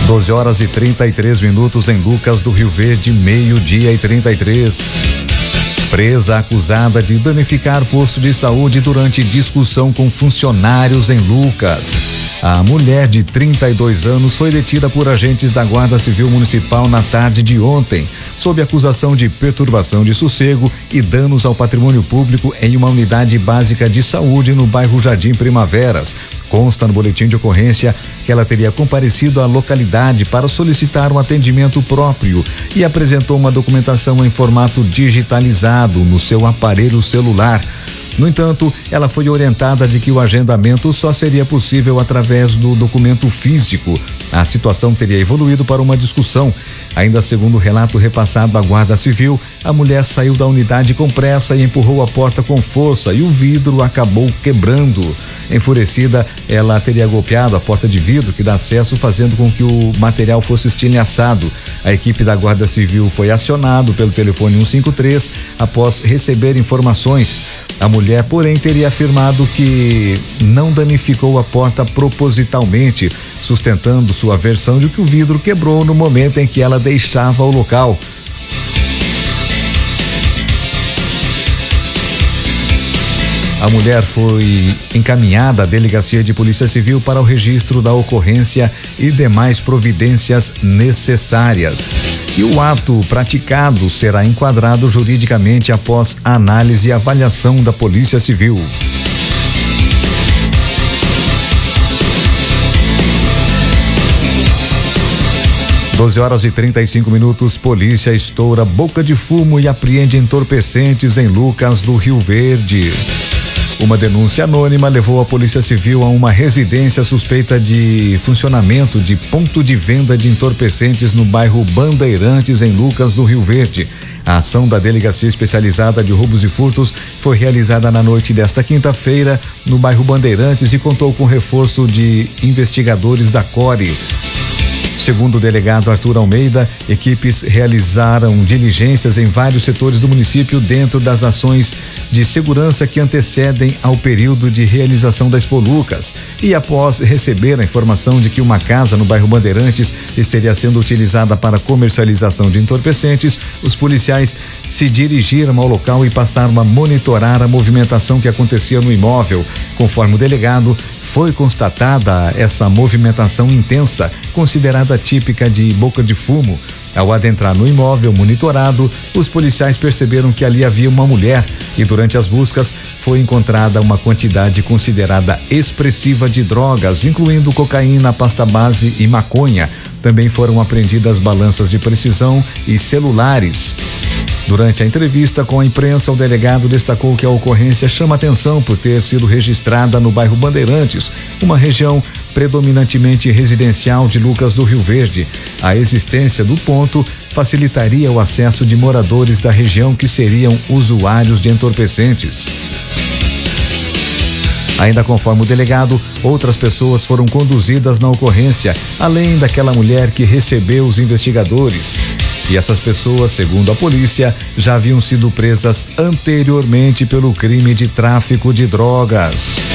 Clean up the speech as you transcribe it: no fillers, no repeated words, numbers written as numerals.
12h33 em Lucas do Rio Verde, 12h33. Presa acusada de danificar posto de saúde durante discussão com funcionários em Lucas. A mulher de 32 anos foi detida por agentes da Guarda Civil Municipal na tarde de ontem, sob acusação de perturbação de sossego e danos ao patrimônio público em uma unidade básica de saúde no bairro Jardim Primaveras. Consta no boletim de ocorrência que ela teria comparecido à localidade para solicitar um atendimento próprio e apresentou uma documentação em formato digitalizado no seu aparelho celular. No entanto, ela foi orientada de que o agendamento só seria possível através do documento físico. A situação teria evoluído para uma discussão. Ainda segundo o relato repassado à Guarda Civil, a mulher saiu da unidade com pressa e empurrou a porta com força e o vidro acabou quebrando. Enfurecida, ela teria golpeado a porta de vidro que dá acesso, fazendo com que o material fosse estilhaçado. A equipe da Guarda Civil foi acionado pelo telefone 153 após receber informações. A mulher, porém, teria afirmado que não danificou a porta propositalmente, sustentando sua versão de que o vidro quebrou no momento em que ela deixava o local. A mulher foi encaminhada à Delegacia de Polícia Civil para o registro da ocorrência e demais providências necessárias. E o ato praticado será enquadrado juridicamente após a análise e avaliação da Polícia Civil. Doze e 35 minutos, polícia estoura boca de fumo e apreende entorpecentes em Lucas do Rio Verde. Uma denúncia anônima levou a Polícia Civil a uma residência suspeita de funcionamento de ponto de venda de entorpecentes no bairro Bandeirantes, em Lucas do Rio Verde. A ação da Delegacia Especializada de Roubos e Furtos foi realizada na noite desta quinta-feira no bairro Bandeirantes e contou com reforço de investigadores da CORE. Segundo o delegado Arthur Almeida, equipes realizaram diligências em vários setores do município dentro das ações de segurança que antecedem ao período de realização da Expo Lucas. E após receber a informação de que uma casa no bairro Bandeirantes estaria sendo utilizada para comercialização de entorpecentes, os policiais se dirigiram ao local e passaram a monitorar a movimentação que acontecia no imóvel. Conforme o delegado, foi constatada essa movimentação intensa, considerada típica de boca de fumo. Ao adentrar no imóvel monitorado, os policiais perceberam que ali havia uma mulher e durante as buscas foi encontrada uma quantidade considerada expressiva de drogas, incluindo cocaína, pasta base e maconha. Também foram apreendidas balanças de precisão e celulares. Durante a entrevista com a imprensa, o delegado destacou que a ocorrência chama atenção por ter sido registrada no bairro Bandeirantes, uma região predominantemente residencial de Lucas do Rio Verde. A existência do ponto facilitaria o acesso de moradores da região que seriam usuários de entorpecentes. Ainda conforme o delegado, outras pessoas foram conduzidas na ocorrência, além daquela mulher que recebeu os investigadores. E essas pessoas, segundo a polícia, já haviam sido presas anteriormente pelo crime de tráfico de drogas.